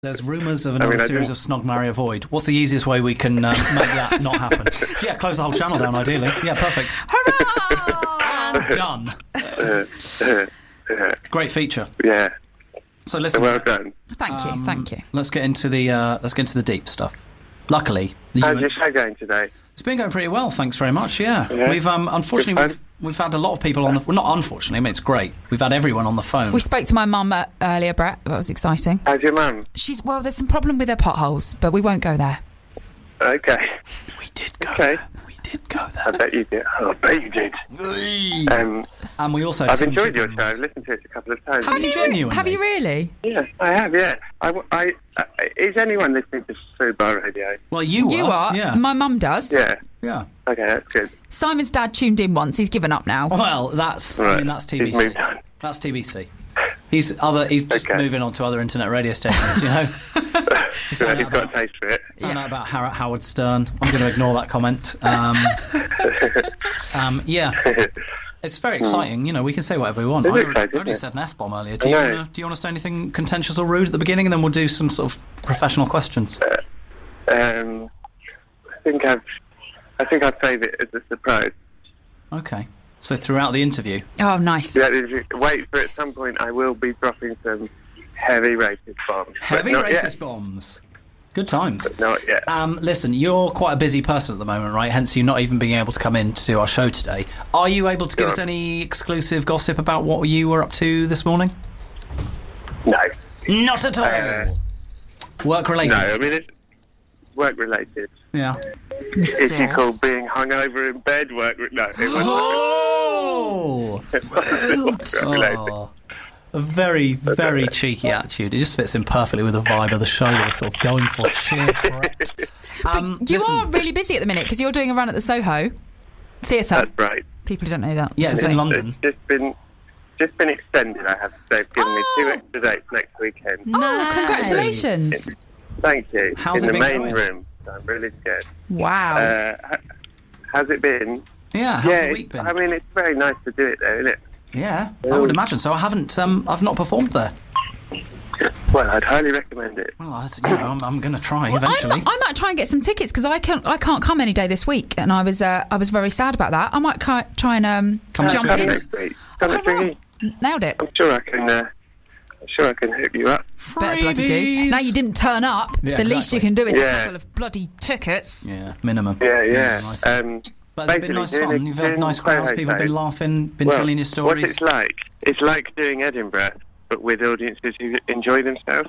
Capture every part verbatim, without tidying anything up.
There's rumours of another I mean, series of Snog, Marry, Avoid. What's the easiest way we can uh, make that not happen? Yeah, close the whole channel down, ideally. Yeah, perfect. Hurrah! And done. Great feature. Yeah. So listen. Well done. Thank you, um, thank you. Let's get into the uh, let's get into the deep stuff. Luckily, the How's U N- your show going today? it's been going pretty well. Thanks very much. Yeah, Yeah. we've um, unfortunately Good we've, we've had a lot of people on the well, not unfortunately. I mean, it's great. We've had everyone on the phone. We spoke to my mum uh, earlier, Brett. That was exciting. How's your mum? She's well. There's some problem with her potholes, but we won't go there. Okay. We did go. Okay. There. We did go I there. bet you did. Oh, I bet you did. Um, And we also. I've Tim enjoyed your show. Gibbons. I've listened to it a couple of times. Have you genuinely? Have you really? Yeah, I have, yeah. I, I, uh, is anyone listening to Food Bar Radio? Well, you You are. are. Yeah. My mum does. Yeah. yeah. Okay, that's good. Simon's dad tuned in once. He's given up now. Well, that's. I Right. mean, that's T B He's C. moved on. That's T B C. He's other. He's just Okay. moving on to other internet radio stations. You know. He's found got out a taste for it. Found Yeah. out about Har- Howard Stern. I'm going to ignore that comment. Um, um, yeah, it's very exciting. You know, we can say whatever we want. It I is already, exciting, I already isn't said an F-bomb earlier. Do you I know. wanna, do you want to say anything contentious or rude at the beginning, and then we'll do some sort of professional questions? Um, I think I've, I think I'd save it as a surprise. Okay. So throughout the interview, Oh, nice. Yeah, wait for at some point I will be dropping some heavy racist bombs. but heavy not racist yet. bombs. Good times. Not yet. Um, listen, you're quite a busy person at the moment, right? Hence you not even being able to come in to do our show today. Are you able to give Sure. us any exclusive gossip about what you were up to this morning? No. Not at all. Uh, Work related. No, I mean, it's work related. Yeah. If you call being hungover in bed work, re- no, it wasn't. Oh! It wasn't work related. Oh. A very, very cheeky attitude. It just fits in perfectly with the vibe of the show that we're sort of going for. Cheers, Brett. Um, You listen, are really busy at the minute because you're doing a run at the Soho Theatre. That's right. People who don't know that. Yeah, it's in Okay. London. It's just been, just been extended. I have. They've given me two Oh. extra dates next weekend. Oh, Nice. congratulations. Thank you. How's in it the been main going? room. So I'm really scared. Wow. Uh, ha- how's it been? Yeah, how's yeah, the it's- week been? I mean, it's very nice to do it there, isn't it? Yeah, I would imagine so. I haven't, um, I've not performed there. Well, I'd highly recommend it. Well, I, you know, I'm, I'm going to try Well, I eventually. might, I might try and get some tickets because I can't. I can't come any day this week, and I was. Uh, I was very sad about that. I might ki- try and um, Come jump next Come in. next week. Come next Hurrah. week. Nailed it. I'm sure I can. Uh, I'm sure I can hook you up. Better bloody do. Freebies. Now you didn't turn up. Yeah, the least exactly. you can do is Yeah. a couple of bloody tickets. Yeah, minimum. Yeah, yeah. nice. Um, But it's been basically nice doing fun. a- You've had doing nice crowds. Soho People have been shows. laughing, been well, telling your what stories. it's like, it's like doing Edinburgh, but with audiences who enjoy themselves.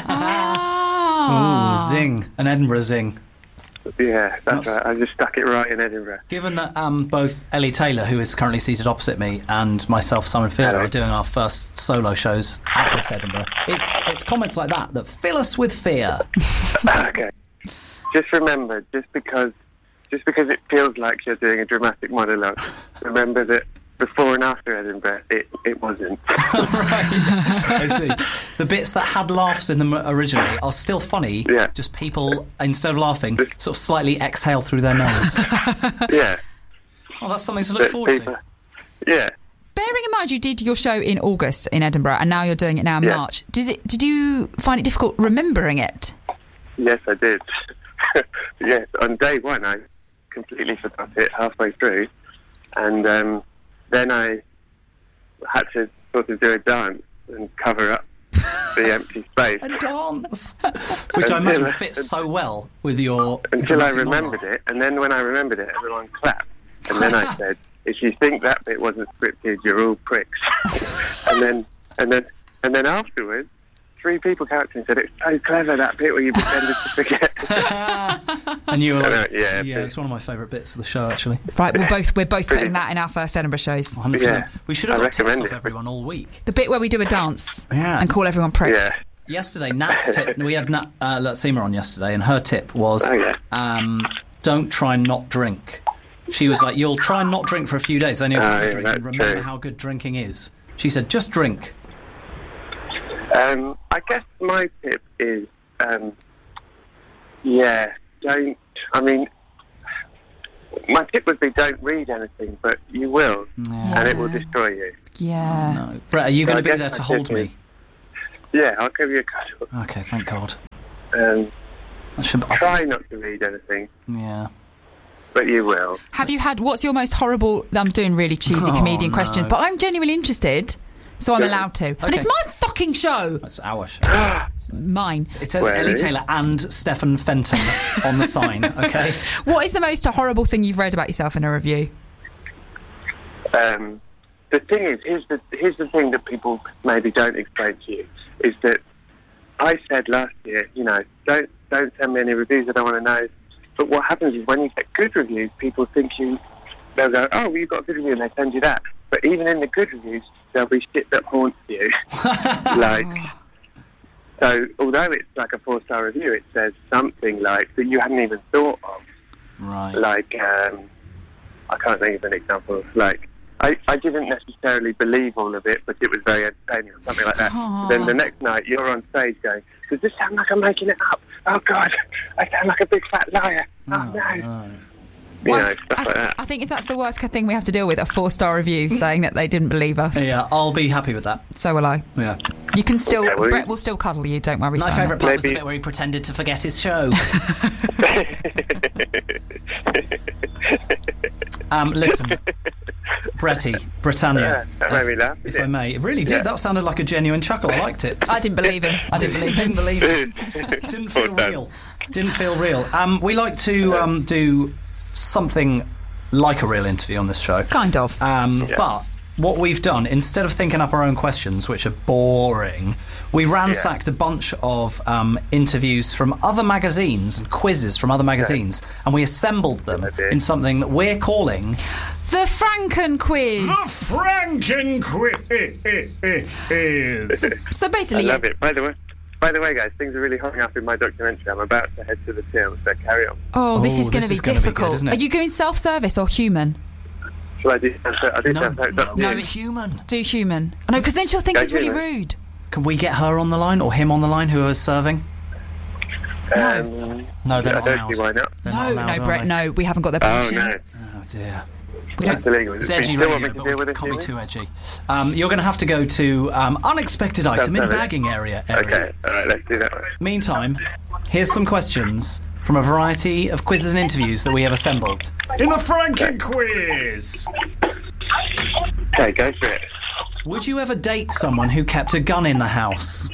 Ah. Ooh, zing. An Edinburgh zing. Yeah, that's, That's- right. I just stuck it right in Edinburgh. Given that um, both Ellie Taylor, who is currently seated opposite me, and myself, Simon Fielder, Hello. are doing our first solo shows at this Edinburgh, it's it's comments like that that fill us with fear. Okay. Just remember, just because, just because it feels like you're doing a dramatic monologue, remember that before and after Edinburgh, it, it wasn't. I see. The bits that had laughs in them originally are still funny. Yeah. Just people, instead of laughing, sort of slightly exhale through their nose. Yeah. Oh, that's something to look That forward people- to. Yeah. Bearing in mind you did your show in August in Edinburgh, and now you're doing it now in Yeah. March. Did it? Did you find it difficult remembering it? Yes, I did. Yes, on day one, I completely forgot it halfway through, and um, then I had to sort of do a dance and cover up the empty space A dance, which I imagine fits so well with your until I dramatic remembered monologue. it. And then when I remembered it, everyone clapped. And then I said, "If you think that bit wasn't scripted, you're all pricks." and then, and then, and then afterwards, three people came up to me and said, "It's so clever, that bit where you pretended to forget." And you were I know, like, yeah, yeah, but- it's one of my favourite bits of the show, actually. Right, we're both we're both putting that in our first Edinburgh shows. one hundred percent. Yeah, We should have I got tips recommend off it. everyone all week. The bit where we do a dance Yeah. and call everyone pricks. Yeah. Yesterday, Nat's tip, we had Nat uh, Latsima on yesterday, and her tip was Oh, yeah. um, don't try and not drink. She was like, you'll try and not drink for a few days, then you'll Oh, have a yeah, drink and that's remember true. how good drinking is. She said, just drink. Um, I guess my tip is, um, yeah, don't. I mean, my tip would be don't read anything, but you will, and it will destroy you. Yeah. No. Brett, are you So going I to be guess there my to hold tip me? is- Yeah, I'll give you a cuddle. Okay, thank God. Um, I should, I, try not to read anything, yeah. but you will. Have you had... What's your most horrible... I'm doing really cheesy Oh, comedian no. questions, but I'm genuinely interested, so I'm Yeah. allowed to. And Okay. it's my fucking show. That's our show. Mine. It says Well, Ellie really? Taylor and Stephen Fenton on the sign, okay? What is the most horrible thing you've read about yourself in a review? Um, the thing is, here's the here's the thing that people maybe don't explain to you, is that I said last year, you know, don't don't send me any reviews, I don't want to know. But what happens is when you get good reviews, people think you, they'll go, oh, well, you've got a good review, and they send you that. But even in the good reviews, there'll be shit that haunts you. Like, so although it's like a four-star review, it says something like that you hadn't even thought of. Right. Like, um, I can't think of an example. Like, I, I didn't necessarily believe all of it, but it was very entertaining or something like that. Aww. Then the next night, you're on stage going, does this sound like I'm making it up? Oh, God, I sound like a big fat liar. Oh, Oh, no. no. You Well, know, I, stuff I, like that. I think if that's the worst thing we have to deal with, a four-star review saying that they didn't believe us, Yeah, I'll be happy with that. so will I. Yeah. You can still... Okay, well, Brett will still cuddle you, don't worry. My Simon. favourite part was the Maybe- bit where he pretended to forget his show. um, listen, Bretty, Britannia, Yeah, that made me laugh, if didn't I it? may. It really did. Yeah. That sounded like a genuine chuckle. I liked it. I didn't believe him. I didn't believe him. Didn't believe it. Didn't feel Well done. real. Didn't feel real. Um, we like to um, do something like a real interview on this show. Kind of. Um, Yeah. But what we've done, instead of thinking up our own questions, which are boring, we ransacked a bunch of um, interviews from other magazines and quizzes from other magazines, and we assembled them Good idea. in something that we're calling... The Franken quiz. Franken Quiz. So I basically, love it. By the way, by the way, guys, things are really hotting up in my documentary. I'm about to head to the film, so carry on. oh, this Oh, is going this to be is gonna be good, difficult. isn't it? Are you going self-service or human? Shall I do something? I do No, something. no, up no, to you. human. Do human. I know, because then she'll think Go it's really human. rude. Can we get her on the line or him on the line, who is serving? Um, No, they're I not don't allowed. see why not. They're No, not allowed, no, are Brett, they? no, we haven't got their Oh, permission. no. Oh, dear. That's illegal. It's Is edgy there what radio, we can but deal we with it, can't be can too we? edgy. Um, you're going to have to go to um, unexpected item in have it. bagging area. area. Okay, all right, let's do that one. Meantime, here's some questions from a variety of quizzes and interviews that we have assembled in the Franken Quiz. Okay, go for it. Would you ever date someone who kept a gun in the house?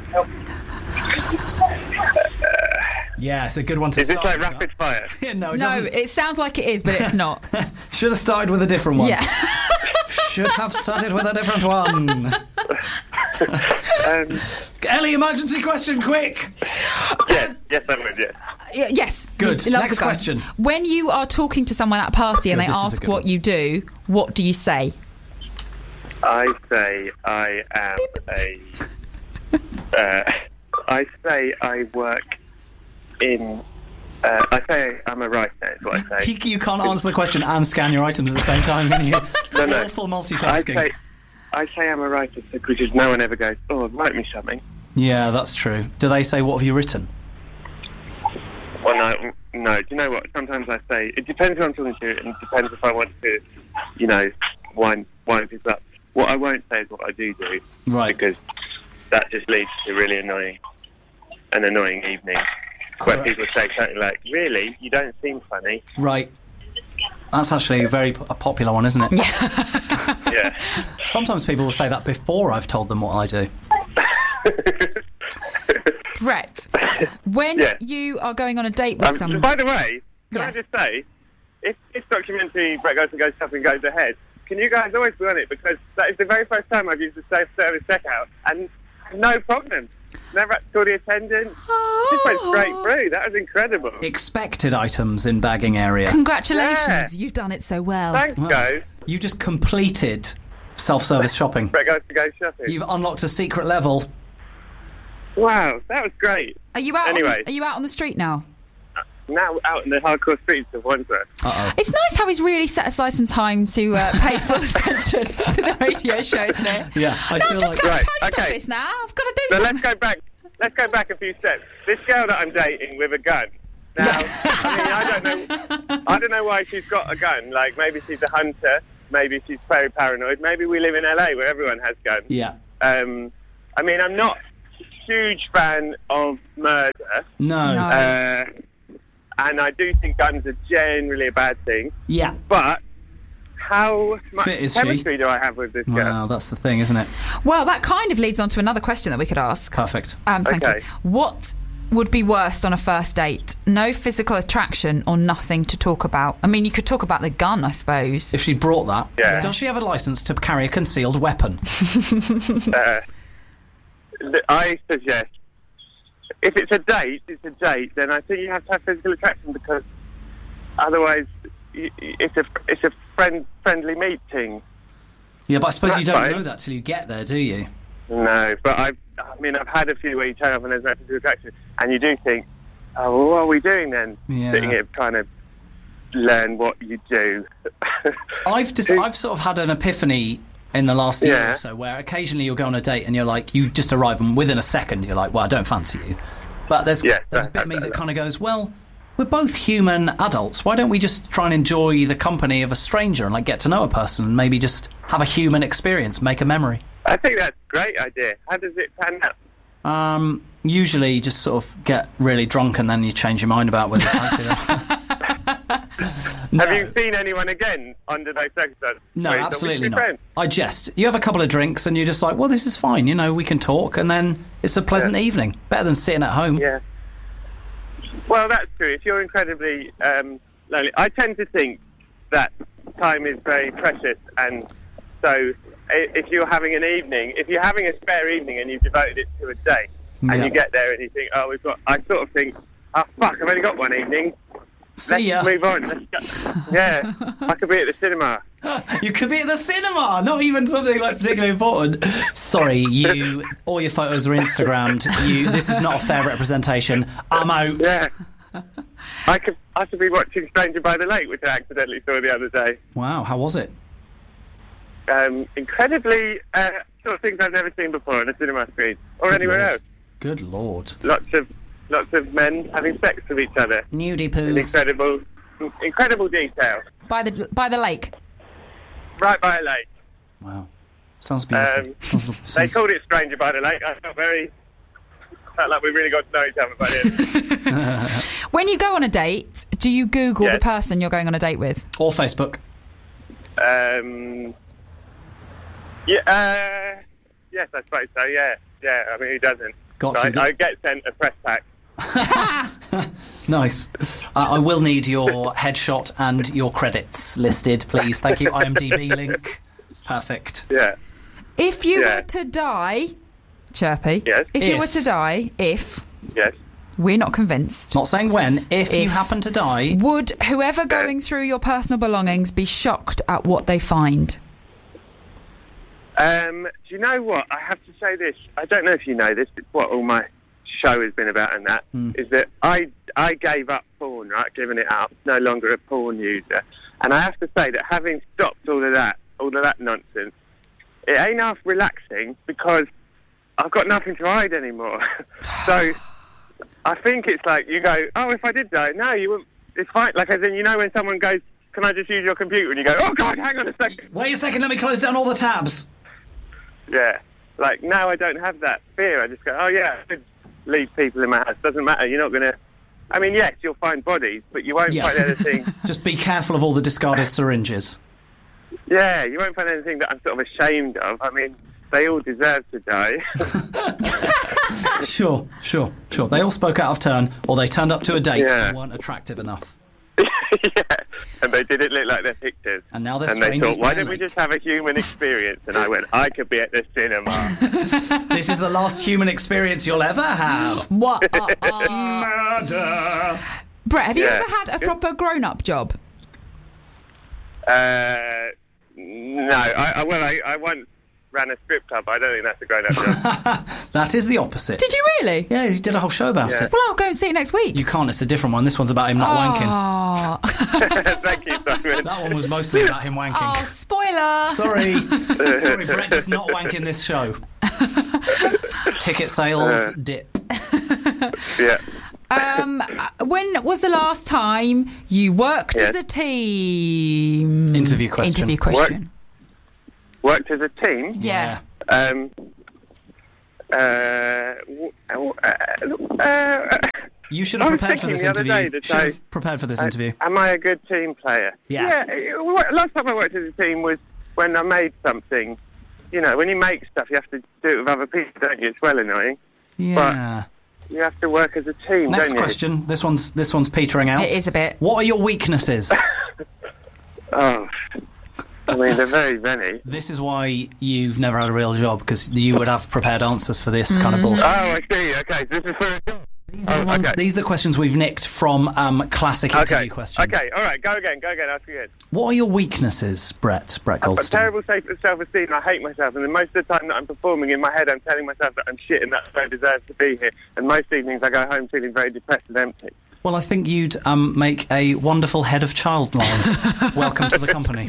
Yeah, it's a good one to Is this start like with, rapid fire? that. Yeah, no, it No, doesn't. it sounds like it is, but it's not. Should have started with a different one. Yeah. Should have started with a different one. Um, Ellie, emergency question, quick. yes, yes, I would, yes. Y- yes. Good. He loves Next a gun. question. When you are talking to someone at a party and Good, they this is a ask good what one. you do, what do you say? I say I am a... Uh, I say I work in... Uh, I say I'm a writer, is what I say. You, you can't answer the question and scan your items at the same time, can you? No, no. Awful I multitasking. say, I say I'm a writer because no one ever goes, oh, write me something. Yeah, that's true. Do they say, what have you written? Well, no, no. Do you know what? Sometimes I say, it depends who I'm talking to, and it depends if I want to, you know, wind, wind people up. What I won't say is what I do do, Right. because that just leads to really annoying, an annoying evening, where Correct. people say something like, really? You don't seem funny. Right. That's actually a very p- a popular one, isn't it? Yeah. Yeah. Sometimes people will say that before I've told them what I do. Brett, when Yeah. you are going on a date with Um, someone... by the way, can Yes. I just say, if this documentary, Brett Goes and Goes Shopping, goes ahead, can you guys always be on it? Because that is the very first time I've used the self-service checkout, and no problem. Never had to call the attendant. Just went straight through. That was incredible. Expected items in bagging area. Congratulations, Yeah. you've done it so well. Thanks, Wow. guys. You just completed self-service shopping. Brett Goes to Go Shopping. You've unlocked a secret level. Wow, that was great. Are you out? Anyway. On, are you out on the street now? Now out in the hardcore streets of Wandsworth. Uh-oh. It's nice how he's really set aside some time to uh, pay full attention to the radio show, isn't it? Yeah, I no, feel I'm just like... going Right, to the post okay. office now. I've got to do So something. let's go back. Let's go back a few steps. This girl that I'm dating with a gun. Now, I mean, I don't know. I don't know why she's got a gun. Like maybe she's a hunter. Maybe she's very paranoid. Maybe we live in L A where everyone has guns. Yeah. Um, I mean, I'm not. huge fan of murder. No. No. Uh, and I do think guns are generally a bad thing. Yeah. But how much Fit is she? chemistry do I have with this girl? Well, that's the thing, isn't it? Well, that kind of leads on to another question that we could ask. Perfect. Um, thank Okay. you. What would be worst on a first date? No physical attraction or nothing to talk about? I mean, you could talk about the gun, I suppose. If she brought that, Yeah. does she have a license to carry a concealed weapon? Uh, th- I suggest, if it's a date, it's a date, then I think you have to have physical attraction, because otherwise y- y- it's a it's a friend friendly meeting. Yeah, but I suppose you That's don't fine. know that till you get there, do you? No, but I've, I mean, I've had a few where you turn up and there's no physical attraction, and you do think, oh, well, what are we doing then? Yeah. Sitting here trying to learn what you do. I've just, I've sort of had an epiphany in the last year Yeah. or so, where occasionally you'll go on a date and you're like, you just arrive and within a second you're like, well, I don't fancy you. But there's Yeah, there's a that- bit of me that- that kind of goes, well, we're both human adults. Why don't we just try and enjoy the company of a stranger and like get to know a person and maybe just have a human experience, make a memory? I think that's a great idea. How does it pan out? Um, usually you just sort of get really drunk and then you change your mind about whether you fancy them. No. Have you seen anyone again under those circumstances? No, Where you thought, absolutely "We should be not. friends"? I jest. You have a couple of drinks and you're just like, well, this is fine, you know, we can talk, and then it's a pleasant Yeah. evening. Better than sitting at home. Yeah. Well, that's true. If you're incredibly um, lonely, I tend to think that time is very precious, and so i- if you're having an evening, if you're having a spare evening and you've devoted it to a date, and Yeah. you get there and you think, oh, we've got, I sort of think, oh fuck, I've only got one evening. See Let's ya. move on. Let's go. Yeah, I could be at the cinema. You could be at the cinema, not even something like particularly important. Sorry, you. All your photos are Instagrammed. You. This is not a fair representation. I'm out. Yeah. I could, I could be watching Stranger by the Lake, which I accidentally saw the other day. Wow, how was it? Um, incredibly uh, sort of things I've never seen before on a cinema screen or Good anywhere Lord. else. Good Lord. Lots of lots of men having sex with each other. Nudie In poos. incredible, incredible detail. By the by the lake. Right by a lake. Wow, sounds beautiful. Um, sounds, They sounds, called it Stranger by the Lake. I felt very felt like we really got to know each other by the end. When you go on a date, do you Google Yes. the person you're going on a date with? or Facebook. um, yeah. Uh, yes, I suppose so. Yeah. Yeah. I mean, who doesn't? Got So to. I, I get sent a press pack. Nice. Uh, I will need your headshot and your credits listed, please. Thank you. IMDb link. Perfect. Yeah. If you Yeah. were to die, Chirpy. Yes. If, you If. were to die, if Yes. we're not convinced, Not saying when. If, you If. happen to die, would whoever going through your personal belongings be shocked at what they find? Um, do you know what? I have to say this. I don't know if you know this. It's what all my show has been about, and that is that I I gave up porn, right? Giving it up. No longer a porn user. And I have to say that having stopped all of that, all of that nonsense, it ain't half relaxing because I've got nothing to hide anymore. So I think it's like you go, oh, if I did die, no, you wouldn't. It's fine. Like as in, you know, when someone goes, can I just use your computer? And you go, oh God, hang on a second. wait a second, let me close down all the tabs. Yeah. Like, now I don't have that fear. I just go, oh, yeah, I could leave people in my house. Doesn't matter. You're not going to... I mean, yes, you'll find bodies, but you won't Yeah. find anything... Just be careful of all the discarded syringes. yeah, you won't find anything that I'm sort of ashamed of. I mean, they all deserve to die. Sure, sure, sure. They all spoke out of turn, or they turned up to a date Yeah. and weren't attractive enough. yeah. And they didn't look like their pictures. And now they're And they strangers thought, why by a don't we lake." just have a human experience? And I went, I could be at the cinema. This is the last human experience you'll ever have. What? Uh, uh. Murder. Brett, have you Yeah. ever had a proper grown-up job? uh, no. I, I, well, I, I once ran a strip club. I don't think that's a grown-up job. That is the opposite. Did you really? Yeah, he did a whole show about Yeah. it. Well, I'll go and see it next week. You can't, it's a different one. This one's about him not wanking. Oh, Thank you, Simon. That one was mostly about him wanking. oh spoiler! Sorry. Sorry, Brett does not wank in this show. Ticket sales dip. Yeah. Um, when was the last time you worked Yes. as a team? Interview question. Interview question. Worked as a team. Yeah. Um, Uh, w- uh, uh, You should have I was prepared for thinking this the other interview. day that Should I- have prepared for this uh, interview. am I a good team player? Yeah. Yeah. uh, Last time I worked as a team was when I made something. You know, when you make stuff, you have to do it with other people, don't you? It's well annoying. Yeah. You have to work as a team, Next don't you? question. This one's this one's petering out. It is a bit. What are your weaknesses? Oh, I mean, they're very many. This is why you've never had a real job, because you would have prepared answers for this kind of bullshit. Oh, I see. Okay, this is for a job. Oh, Ones- okay. These are the questions we've nicked from um, classic interview Okay. questions. Okay. All right. Go again. Go again. Ask again. What are your weaknesses, Brett? Brett I've got Goldstein. terrible self- self-esteem. I hate myself, and then most of the time that I'm performing in my head, I'm telling myself that I'm shit and that I don't deserve to be here. And most evenings, I go home feeling very depressed and empty. Well, I think you'd um, make a wonderful head of Childline. Welcome to the company.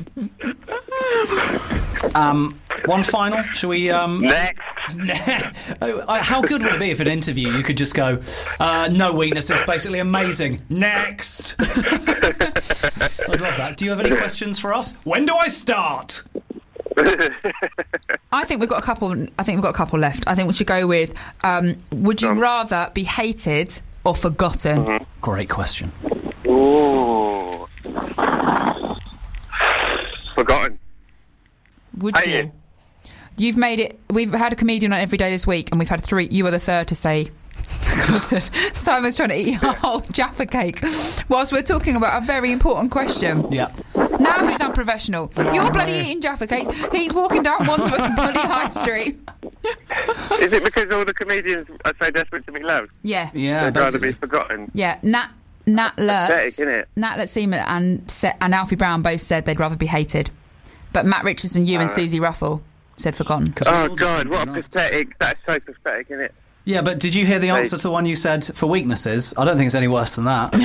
Um, one final. Shall we? Um, Next. Oh, I- How good would it be if in an interview you could just go, uh, no weaknesses, basically amazing. Next. I'd love that. Do you have any questions for us? When do I start? I think we've got a couple. I think we've got a couple left. I think we should go with. Um, would you Um. rather be hated or forgotten? Mm-hmm. Great question. Ooh. Forgotten. Would Hated. you? You've made it. We've had a comedian on every day this week, and we've had three. You were the third to say forgotten. Simon's trying to eat a whole Jaffa cake whilst we're talking about a very important question. Yeah. Now who's unprofessional? You're bloody eating Jaffa cakes. He's walking down Wandsworth bloody High Street. Is it because all the comedians are so desperate to be loved? Yeah. Yeah, They'd rather be basically. forgotten. Yeah. Nat Nat Lutz, Pathetic, innit? Nat Lutz Seaman and Se- and Alfie Brown both said they'd rather be hated, but Matt Richardson, you and Susie Ruffle said forgotten. 'Cause we all Oh, just God, what a loved. pathetic... That's so pathetic, isn't it? Yeah, but did you hear the answer Hey. to the one you said for weaknesses? I don't think it's any worse than that.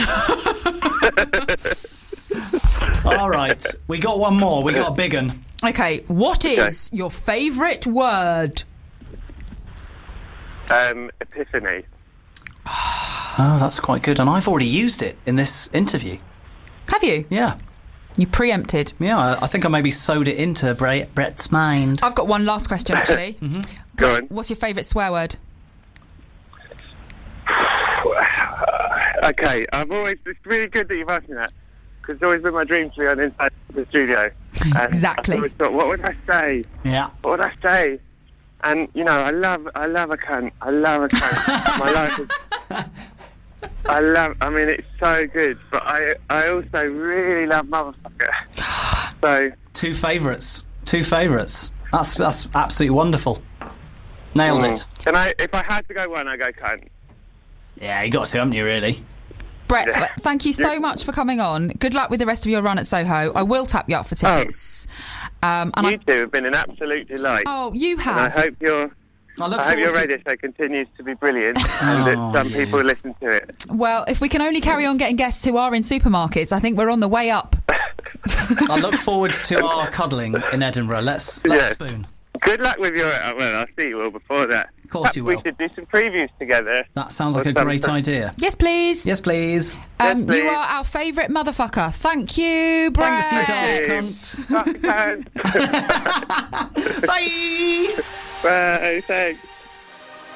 All right, we got one more. We got a big one. Okay, what is your favourite word? Um, epiphany. Oh, that's quite good. And I've already used it in this interview. Have you? Yeah. You preempted. Yeah, I, I think I maybe sewed it into Brett, Brett's mind. I've got one last question, actually. Mm-hmm. Go on. What's your favourite swear word? Okay, I've always... It's really good that you've asked me that, because it's always been my dream to be on Inside the Studio. And Exactly. I always thought, what would I say? Yeah. What would I say? And, you know, I love... I love a cunt. I love a cunt. My life is... I love... I mean, it's so good, but I I also really love motherfucker. So... Two favourites. Two favourites. That's that's absolutely wonderful. Nailed mm. it. Can I... If I had to go one, I'd go cunt. Yeah, you got to, haven't you, really? Brett, Yeah. th- thank you so much for coming on. Good luck with the rest of your run at Soho. I will tap you up for tickets. Um, and You I, two have been an absolute delight. oh, you and I have. hope your... I look I hope forward your to... radio show continues to be brilliant and Oh, that some yeah. people listen to it. Well, if we can only carry on getting guests who are in supermarkets, I think we're on the way up. I look forward to our cuddling in Edinburgh. Let's, let's Yeah. spoon. Good luck with your... uh, Well, I'll see you all before that. Of course Perhaps you we will. should do some previews together. That sounds like Or a great something. idea. Yes, please. Yes, please. Um, Yes, please. you are our favourite motherfucker. Thank you, Brett. Thanks, you daft cunt. Fuck, cunt. Bye! Bye, thanks.